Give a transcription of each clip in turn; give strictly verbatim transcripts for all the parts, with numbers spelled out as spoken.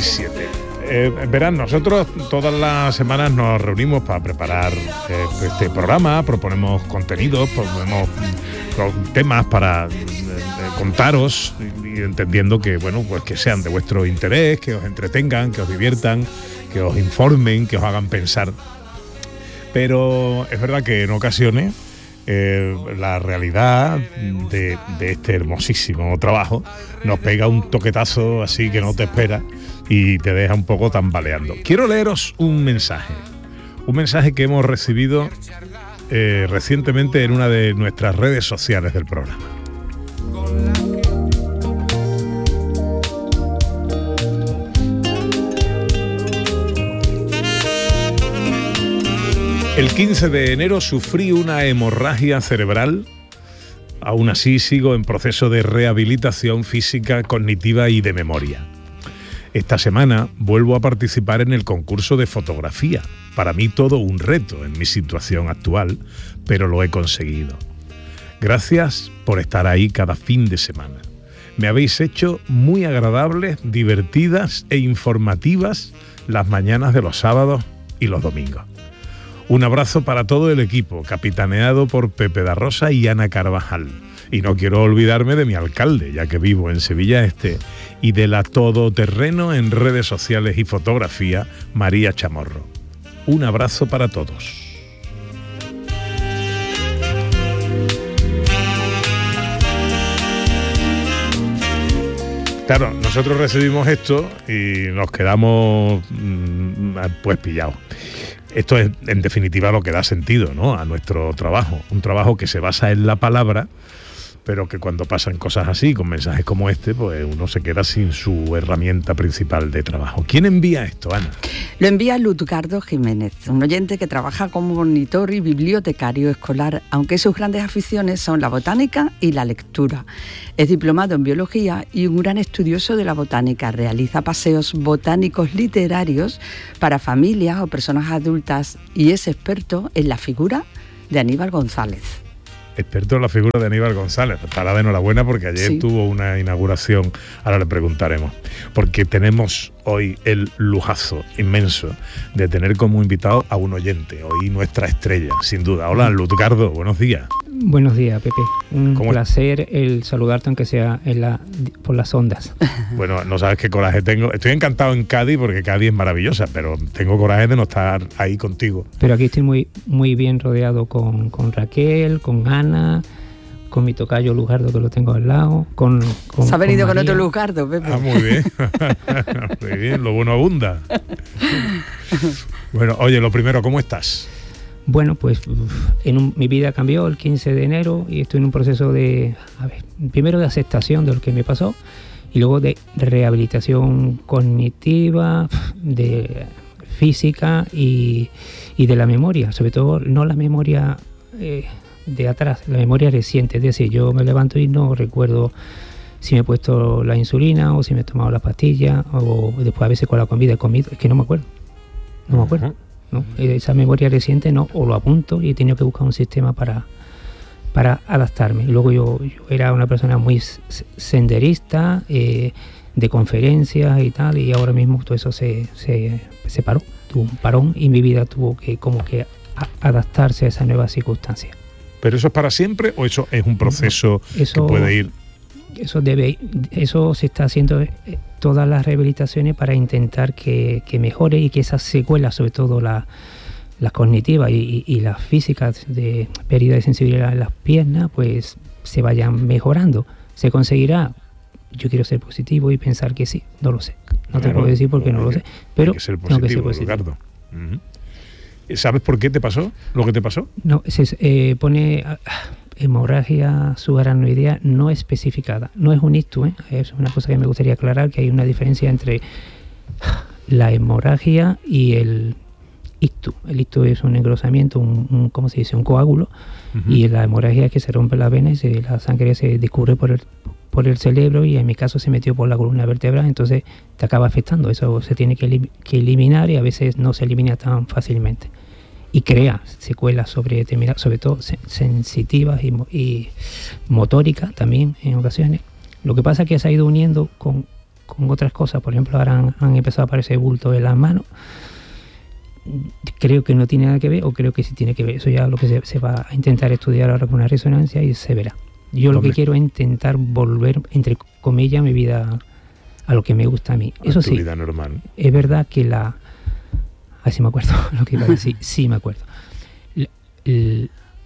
siete. Eh, verán, nosotros todas las semanas nos reunimos para preparar eh, este programa, proponemos contenidos, proponemos mm, temas para eh, contaros y, y entendiendo que, bueno, pues que sean de vuestro interés, que os entretengan, que os diviertan, que os informen, que os hagan pensar. Pero es verdad que en ocasiones eh, la realidad de, de este hermosísimo trabajo nos pega un toquetazo así que no te espera y te deja un poco tambaleando. Quiero leeros un mensaje, un mensaje que hemos recibido eh, recientemente en una de nuestras redes sociales del programa. El quince de enero sufrí una hemorragia cerebral. Aún así sigo en proceso de rehabilitación física, cognitiva y de memoria. Esta semana vuelvo a participar en el concurso de fotografía. Para mí todo un reto en mi situación actual, pero lo he conseguido. Gracias por estar ahí cada fin de semana. Me habéis hecho muy agradables, divertidas e informativas las mañanas de los sábados y los domingos. Un abrazo para todo el equipo, capitaneado por Pepe da Rosa y Ana Carvajal. Y no quiero olvidarme de mi alcalde, ya que vivo en Sevilla Este, y de la todoterreno en redes sociales y fotografía, María Chamorro. Un abrazo para todos. Claro, nosotros recibimos esto y nos quedamos mmm, pues pillados. Esto es, en definitiva, lo que da sentido, ¿no?, a nuestro trabajo. Un trabajo que se basa en la palabra, pero que cuando pasan cosas así, con mensajes como este, pues uno se queda sin su herramienta principal de trabajo. ¿Quién envía esto, Ana? Lo envía Lutgardo Jiménez, un oyente que trabaja como monitor y bibliotecario escolar, aunque sus grandes aficiones son la botánica y la lectura. Es diplomado en biología y un gran estudioso de la botánica. Realiza paseos botánicos literarios para familias o personas adultas y es experto en la figura de Aníbal González. Experto en la figura de Aníbal González. Estará de enhorabuena porque ayer sí tuvo una inauguración. Ahora le preguntaremos. Porque tenemos hoy el lujazo inmenso de tener como invitado a un oyente. Hoy nuestra estrella, sin duda. Hola, Lutgardo, buenos días. Buenos días, Pepe. Un placer el saludarte, aunque sea en la, por las ondas. Bueno, no sabes qué coraje tengo. Estoy encantado en Cádiz porque Cádiz es maravillosa, pero tengo coraje de no estar ahí contigo. Pero aquí estoy muy, muy bien rodeado con, con Raquel, con Ana, con mi tocayo Lutgardo, que lo tengo al lado. Con, con, Se ha venido con, con otro Lutgardo, Pepe. Ah, muy bien. Muy bien, lo bueno abunda. Bueno, oye, lo primero, ¿cómo estás? Bueno, pues en un, mi vida cambió el quince de enero y estoy en un proceso de, a ver, primero de aceptación de lo que me pasó y luego de rehabilitación cognitiva, de física y, y de la memoria, sobre todo no la memoria eh, de atrás, la memoria reciente, es decir, yo me levanto y no recuerdo si me he puesto la insulina o si me he tomado la pastilla o después a veces con la comida he comido, es que no me acuerdo, no me acuerdo. ¿no? Esa memoria reciente no, o lo apunto y he tenido que buscar un sistema para, para adaptarme. Luego yo, yo era una persona muy senderista, eh, de conferencias y tal, y ahora mismo todo eso se, se, se paró, tuvo un parón y mi vida tuvo que como que a, adaptarse a esa nueva circunstancia. ¿Pero eso es para siempre o eso es un proceso eso, que puede ir? Eso debe, eso se está haciendo eh, todas las rehabilitaciones para intentar que, que mejore y que esas secuelas, sobre todo la, las cognitivas y, y, y las físicas de pérdida de sensibilidad en las piernas, pues se vayan mejorando. ¿Se conseguirá? Yo quiero ser positivo y pensar que sí, no lo sé. No claro, te puedo decir porque no, no lo sé, pero hay que ser positivo, tengo que ser positivo. Ricardo. Uh-huh. ¿Sabes por qué te pasó lo que te pasó? No, se eh, pone... hemorragia subaracnoidea no especificada. No es un ictus, ¿eh? Es una cosa que me gustaría aclarar, que hay una diferencia entre la hemorragia y el ictus. El ictus es un engrosamiento, un, un ¿cómo se dice? Un coágulo, uh-huh. Y la hemorragia es que se rompe la vena y se, la sangre se discurre por el, por el cerebro y en mi caso se metió por la columna vertebral, entonces te acaba afectando. Eso se tiene que, elim- que eliminar y a veces no se elimina tan fácilmente. Y crea secuelas sobre, sobre todo sensitivas y, y motóricas también en ocasiones. Lo que pasa es que se ha ido uniendo con, con otras cosas, por ejemplo, ahora han, han empezado a aparecer bultos en las manos. Creo que no tiene nada que ver, o creo que sí tiene que ver. Eso ya lo que se, se va a intentar estudiar ahora con una resonancia y se verá. Yo Hombre. lo que quiero es intentar volver, entre comillas, mi vida a lo que me gusta a mí. A Eso tu sí, vida normal. Es verdad que la... Así me acuerdo lo que iba a decir. Sí, me acuerdo. La, la,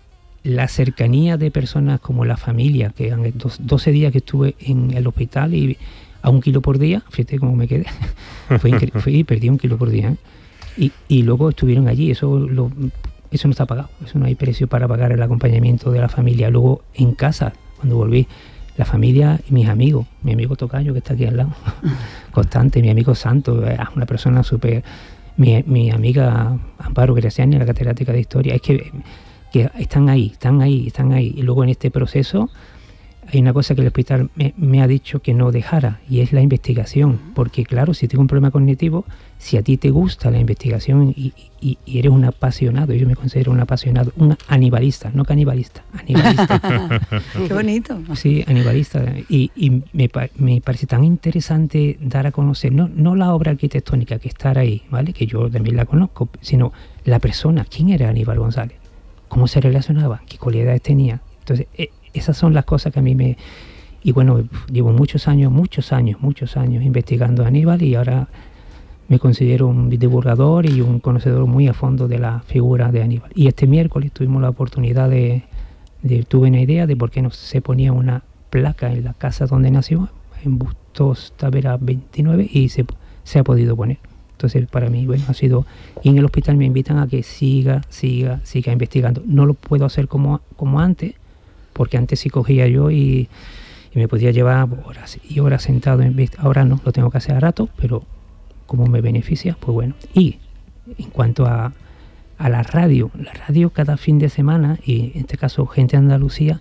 la cercanía de personas como la familia, que han dos, doce días que estuve en el hospital y a un kilo por día, fíjate cómo me quedé. Fue increíble, fui, perdí un kilo por día. ¿eh? Y, y luego estuvieron allí, eso lo, eso no está pagado, eso no hay precio para pagar el acompañamiento de la familia. Luego en casa, cuando volví, la familia y mis amigos, mi amigo Tocayo que está aquí al lado, Constante, mi amigo Santo, una persona súper, mi, mi amiga Amparo Graciani, la catedrática de historia, es que, que están ahí, están ahí, están ahí. Y luego en este proceso hay una cosa que el hospital me, me ha dicho que no dejara, y es la investigación, porque claro, si tengo un problema cognitivo, si a ti te gusta la investigación y, y, y eres un apasionado, yo me considero un apasionado, un anibalista, no canibalista, anibalista. Qué bonito. Sí, anibalista, y, y me, me parece tan interesante dar a conocer, no, no la obra arquitectónica, que estar ahí, ¿vale?, que yo también la conozco, sino la persona, quién era Aníbal González, cómo se relacionaba, qué cualidades tenía. Entonces, eh, esas son las cosas que a mí me... Y bueno, llevo muchos años, muchos años, muchos años investigando a Aníbal, y ahora me considero un divulgador y un conocedor muy a fondo de la figura de Aníbal. Y este miércoles tuvimos la oportunidad de... de tuve una idea de por qué no se ponía una placa en la casa donde nació, en Bustos Tavera veintinueve, y se, se ha podido poner. Entonces, para mí, bueno, ha sido... Y en el hospital me invitan a que siga, siga, siga investigando. No lo puedo hacer como, como antes, porque antes sí cogía yo y, y me podía llevar horas y horas sentado en vista. Ahora no, lo tengo que hacer a rato, pero como me beneficia, pues bueno. Y en cuanto a, a la radio, la radio cada fin de semana, y en este caso Gente de Andalucía,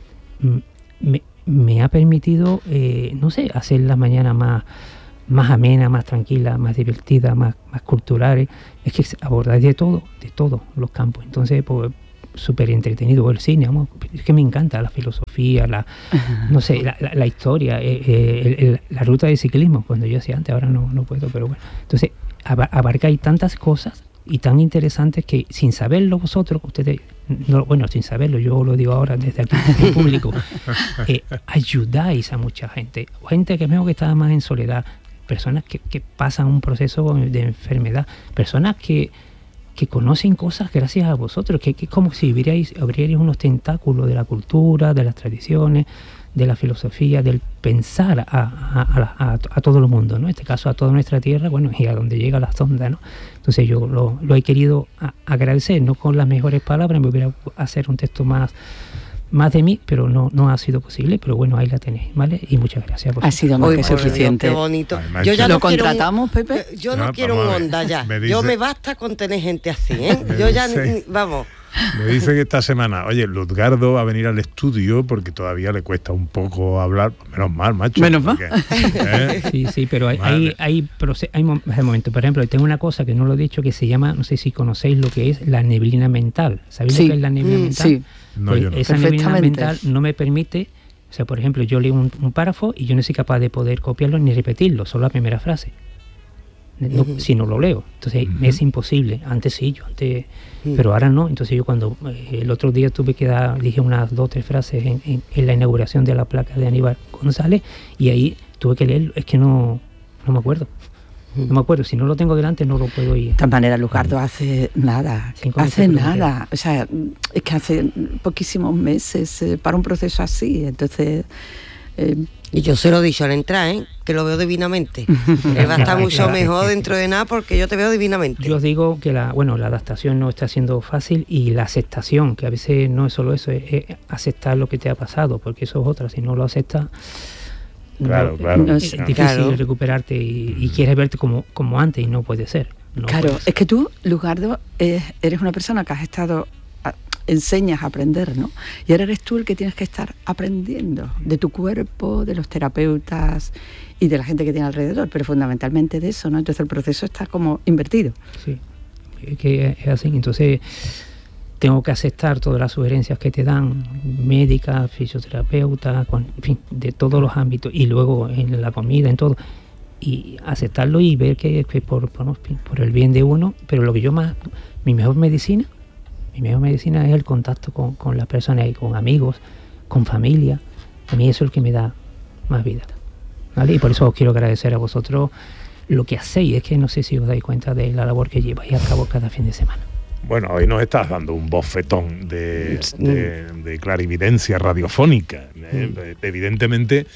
me, me ha permitido, eh, no sé, hacer las mañanas más, más amenas, más tranquilas, más divertidas, más, más culturales. Es que abordáis de todo, de todos los campos. Entonces, pues, súper entretenido. El cine, vamos, es que me encanta la filosofía, la, uh-huh. no sé, la, la, la historia, eh, eh, el, el, la ruta de ciclismo, cuando yo hacía antes, ahora no, no puedo, pero bueno. Entonces, abarcáis tantas cosas y tan interesantes que sin saberlo vosotros, ustedes, no, bueno, sin saberlo, yo lo digo ahora desde aquí en público, eh, ayudáis a mucha gente, gente que veo que está más en soledad, personas que, que pasan un proceso de enfermedad, personas que que conocen cosas gracias a vosotros, que, que es como si abrierais, abrierais unos tentáculos de la cultura, de las tradiciones, de la filosofía, del pensar a, a, a, a, a todo el mundo, ¿no? En este caso a toda nuestra tierra, bueno, y a donde llega la sonda, ¿no? Entonces yo lo, lo he querido a, agradecer, no con las mejores palabras, me hubiera hacer un texto más más de mí, pero no no ha sido posible, pero bueno, ahí la tenéis, ¿vale? Y muchas gracias por ha sido más Hoy, que suficiente. Qué bonito. Yo ya lo contratamos, un, Pepe. Yo no, no quiero un onda ya. Me dice, yo me basta con tener gente así, ¿eh? Yo ya dice, vamos. Me dice que esta semana, oye, Luzgardo va a venir al estudio porque todavía le cuesta un poco hablar. Menos mal, macho. Menos mal. ¿Eh? Sí, sí, pero hay, hay, hay, hay, hay momentos. Por ejemplo, tengo una cosa que no lo he dicho que se llama, no sé si conocéis lo que es la neblina mental. ¿Sabéis sí. lo que es la neblina mm, mental? Sí. No, pues yo no. Esa neblina mental no me permite, o sea, por ejemplo, yo leo un, un párrafo y yo no soy capaz de poder copiarlo ni repetirlo, solo la primera frase. No, uh-huh. Si no lo leo, entonces uh-huh. es imposible. Antes sí, yo antes, uh-huh. pero ahora no. Entonces yo cuando eh, el otro día tuve que dar, dije unas dos o tres frases en, en, en la inauguración de la placa de Aníbal González, y ahí tuve que leerlo, es que no, no me acuerdo. No me acuerdo, si no lo tengo delante no lo puedo ir. De todas maneras, Luzgardo hace nada, Cinco hace nada. O sea, es que hace poquísimos meses eh, para un proceso así, entonces... Eh, y yo se lo he dicho al entrar, ¿eh? Que lo veo divinamente. Él va a estar mucho mejor dentro de nada porque yo te veo divinamente. Yo os digo que la, bueno, la adaptación no está siendo fácil, y la aceptación, que a veces no es solo eso, es, es aceptar lo que te ha pasado, porque eso es otra, si no lo aceptas... Claro, no, claro. Es claro. difícil claro. recuperarte y, y quieres verte como, como antes y no puede ser. No claro, puede ser. Es que tú, Luzgardo, eh, eres una persona que has estado, a, enseñas a aprender, ¿no? Y ahora eres tú el que tienes que estar aprendiendo de tu cuerpo, de los terapeutas y de la gente que tiene alrededor, pero fundamentalmente de eso, ¿no? Entonces el proceso está como invertido. Sí, es que es así. Entonces tengo que aceptar todas las sugerencias que te dan, médica, fisioterapeuta, con, en fin, de todos los ámbitos, y luego en la comida, en todo. y aceptarlo y ver que es por, por, por el bien de uno, pero lo que yo más, mi mejor medicina, mi mejor medicina es el contacto con, con las personas y con amigos, con familia. A mí eso es lo que me da más vida, ¿vale? Y por eso os quiero agradecer a vosotros lo que hacéis. Es que no sé si os dais cuenta de la labor que lleváis a cabo cada fin de semana. Bueno, hoy nos estás dando un bofetón de, de, de clarividencia radiofónica. ¿eh? Evidentemente,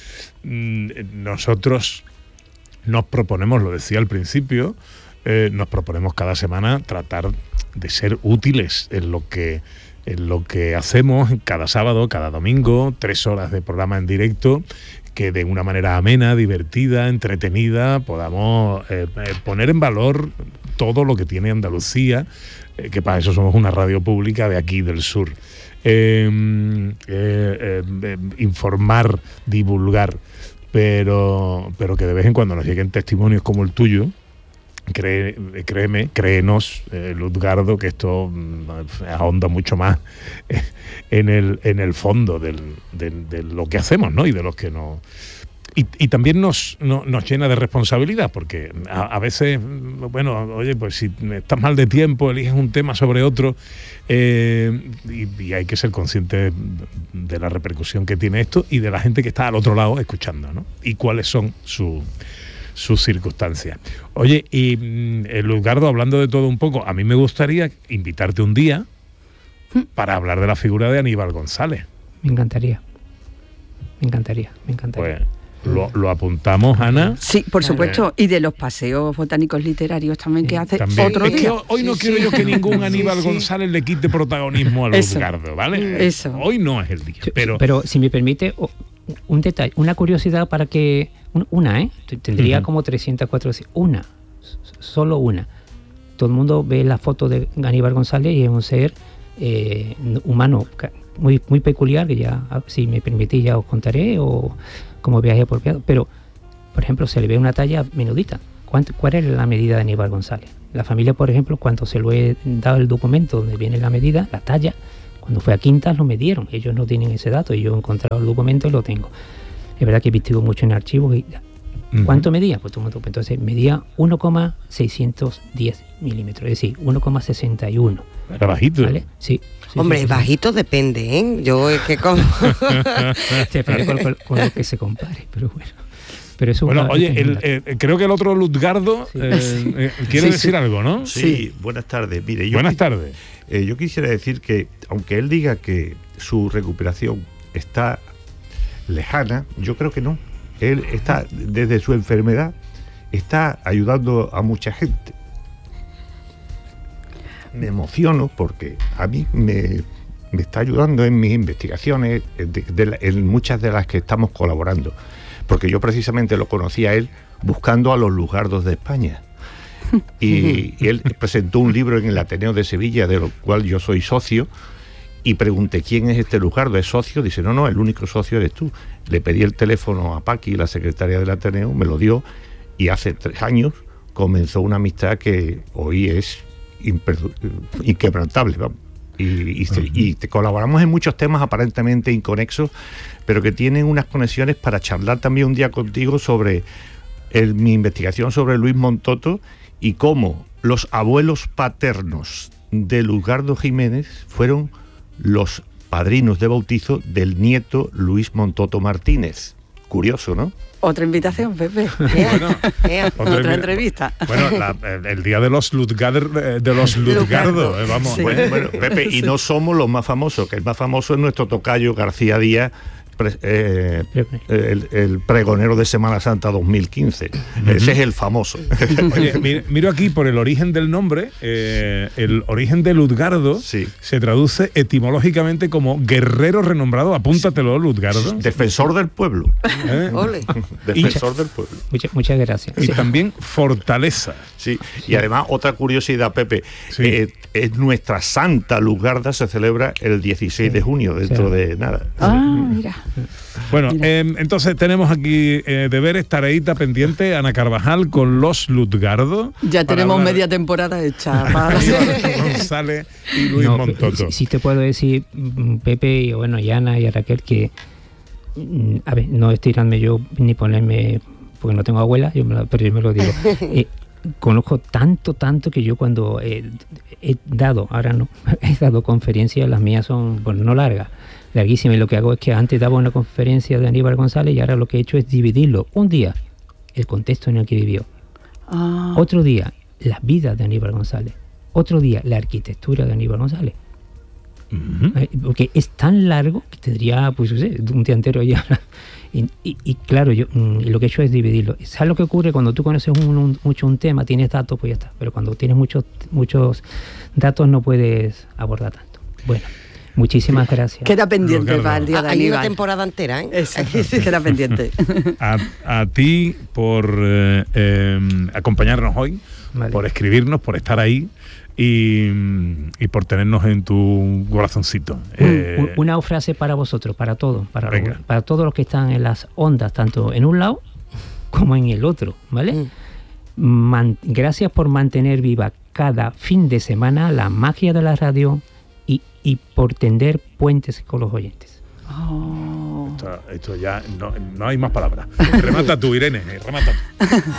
nosotros nos proponemos, lo decía al principio, eh, nos proponemos cada semana tratar de ser útiles en lo que en lo que hacemos cada sábado, cada domingo, tres horas de programa en directo, que de una manera amena, divertida, entretenida, podamos eh, poner en valor todo lo que tiene Andalucía, eh, que para eso somos una radio pública de aquí, del sur. Eh, eh, eh, informar, divulgar, pero, pero que de vez en cuando nos lleguen testimonios como el tuyo. Cree, créeme, créenos, eh, Luzgardo, que esto mm, ahonda mucho más en el, en el fondo del, del, de lo que hacemos, ¿no? Y de los que nos... Y, y también nos, no, nos llena de responsabilidad, porque a, a veces, bueno, oye, pues si estás mal de tiempo, eliges un tema sobre otro, eh, y, y hay que ser consciente de la repercusión que tiene esto y de la gente que está al otro lado escuchando, ¿no? Y cuáles son sus... sus circunstancias. Oye, y eh, Luzgardo, hablando de todo un poco, a mí me gustaría invitarte un día para hablar de la figura de Aníbal González. Me encantaría. Me encantaría, me encantaría. Pues lo, lo apuntamos, Ana. Sí, por supuesto, y de los paseos botánicos literarios también que hace también. otro es día. Que hoy no sí, quiero sí. yo que ningún Aníbal sí, sí. González le quite protagonismo a Luzgardo, ¿vale? Eso. Hoy no es el día, pero... Pero si me permite, un detalle, una curiosidad para que... Una, ¿eh? Tendría uh-huh. como trescientas, cuatrocientas... Una, solo una. Todo el mundo ve la foto de Aníbal González y es un ser eh, humano muy, muy peculiar, que ya, si me permitís, ya os contaré, o como viaje apropiado. Pero, por ejemplo, se le ve una talla menudita. ¿Cuánto, ¿Cuál es la medida de Aníbal González? La familia, por ejemplo, cuando se lo he dado el documento donde viene la medida, la talla, cuando fue a Quintas lo midieron. Ellos no tienen ese dato y yo he encontrado el documento y lo tengo. Es verdad que he visto mucho en archivos. Y, ¿cuánto uh-huh. medía? Pues entonces medía uno coma seiscientos diez milímetros, es decir, uno coma sesenta y uno. Era bajito. ¿Vale? Sí. sí Hombre, sí, sí, bajito sí. Depende, ¿eh? Yo es que como... Depende con, con, con lo que se compare, pero bueno. Pero eso bueno, oye, el, eh, creo que el otro Luzgardo sí. eh, eh, quiere sí, decir sí. algo, ¿no? Sí, sí. Buenas tardes. Mire, yo buenas qu- tardes. Eh, yo quisiera decir que, aunque él diga que su recuperación está lejana, yo creo que no. Él está, desde su enfermedad, está ayudando a mucha gente. Me emociono porque a mí me, me está ayudando en mis investigaciones, de, de, en muchas de las que estamos colaborando. Porque yo precisamente lo conocí a él buscando a los Luzgardos de España. Y, y él presentó un libro en el Ateneo de Sevilla, de lo cual yo soy socio, y pregunté, ¿quién es este Luzgardo? ¿Es socio? Dice, no, no, el único socio eres tú. Le pedí el teléfono a Paqui, la secretaria del Ateneo, me lo dio, y hace tres años comenzó una amistad que hoy es imperdu- inquebrantable, vamos. Y, y, uh-huh. y te colaboramos en muchos temas aparentemente inconexos, pero que tienen unas conexiones para charlar también un día contigo sobre el, mi investigación sobre Luis Montoto y cómo los abuelos paternos de Luzgardo Jiménez fueron los padrinos de bautizo del nieto Luis Montoto Martínez. Curioso, ¿no? Otra invitación, Pepe. Bueno, otra, otra entrevista. Bueno, la, el día de los Luzgardo, de los Luzgardo, eh, vamos. Sí. Bueno, bueno, Pepe, y no somos los más famosos, que el más famoso es nuestro tocayo García Díaz, pre, eh, el, el pregonero de Semana Santa dos mil quince. Uh-huh. Ese es el famoso. Oye, miro, miro aquí por el origen del nombre, eh, el origen de Luzgardo sí. se traduce etimológicamente como guerrero renombrado, apúntatelo, Luzgardo. Defensor del pueblo. ¿Eh? Ole. Defensor y, del pueblo. Muchas, muchas gracias. Y sí. también fortaleza. Sí, y además otra curiosidad, Pepe, sí. eh, es nuestra Santa Luzgarda se celebra el dieciséis sí. de junio, dentro sí. de nada. Ah, mira. Bueno, eh, entonces tenemos aquí eh, deberes, tareita pendiente, Ana Carvajal con los Luzgardo. Ya tenemos media temporada hecha para González y Luis no, Montoto. Sí, sí te puedo decir, Pepe, y bueno, y Ana y a Raquel, que a ver, no estirarme yo ni ponerme porque no tengo abuela, yo me lo, pero yo me lo digo. Eh, conozco tanto, tanto que yo cuando eh, he dado, ahora no, he dado conferencias, las mías son, bueno, no largas, larguísimas, y lo que hago es que antes daba una conferencia de Aníbal González y ahora lo que he hecho es dividirlo. Un día, el contexto en el que vivió. Ah. Otro día, las vidas de Aníbal González. Otro día, la arquitectura de Aníbal González. Uh-huh. Eh, porque es tan largo que tendría, pues, no sé, un día entero ya. Y, y, y claro, yo mm, lo que he hecho es dividirlo. ¿Sabes lo que ocurre cuando tú conoces un, un, mucho un tema, tienes datos, pues ya está? Pero cuando tienes muchos muchos datos no puedes abordar tanto. Bueno, muchísimas gracias. Queda pendiente para el día de Aníbal. Hay una temporada entera, ¿eh? Eso, queda pendiente. A, a ti por eh, eh, acompañarnos hoy, vale. Por escribirnos, por estar ahí. Y, y por tenernos en tu corazoncito. Un, eh, una frase para vosotros, para todos, para, los, para todos los que están en las ondas, tanto en un lado como en el otro, ¿vale? Mm. Man, gracias por mantener viva cada fin de semana la magia de la radio y, y por tender puentes con los oyentes. Oh. Esto, esto ya no, no hay más palabras. Remata tú, Irene, remata tú.